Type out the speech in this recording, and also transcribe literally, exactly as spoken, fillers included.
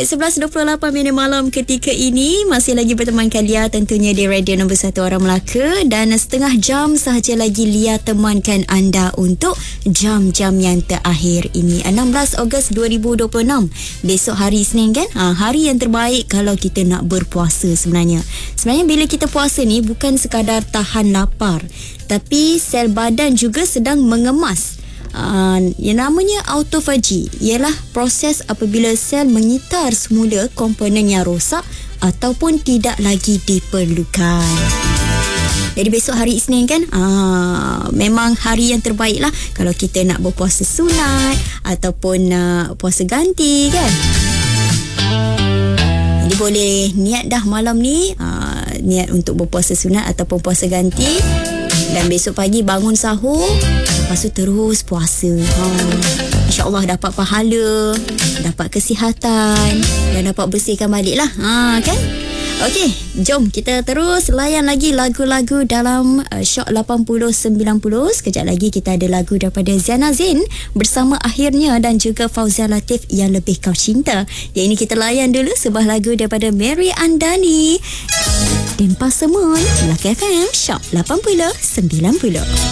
Baik, sebelas dua puluh lapan minit malam ketika ini masih lagi bertemankan Lia tentunya di radio nombor satu Orang Melaka, dan setengah jam sahaja lagi Lia temankan anda untuk jam-jam yang terakhir ini. enam belas Ogos dua ribu dua puluh enam, besok hari Isnin kan? Ha, hari yang terbaik kalau kita nak berpuasa sebenarnya. Sebenarnya bila kita puasa ni bukan sekadar tahan lapar, tapi sel badan juga sedang mengemas. Uh, yang namanya autofagi ialah proses apabila sel mengitar semula komponen yang rosak ataupun tidak lagi diperlukan. Jadi besok hari Isnin kan, uh, memang hari yang terbaik lah kalau kita nak berpuasa sunat ataupun uh, puasa ganti kan. Jadi boleh niat dah malam ni, uh, niat untuk berpuasa sunat ataupun puasa ganti, dan besok pagi bangun sahur, lepas tu terus puasa. Ha. InsyaAllah dapat pahala, dapat kesihatan, dan dapat bersihkan balik lah. Ha, kan? Okey, jom kita terus layan lagi lagu-lagu dalam uh, Shock lapan puluh sembilan puluh. Sekejap lagi kita ada lagu daripada Ziana Zain bersama Akhirnya dan juga Fauzia Latif, Yang Lebih Kau Cinta. Yang ini kita layan dulu sebuah lagu daripada Mary Andani. Tempa Semon, Melaka F M, Shock lapan puluh sembilan puluh.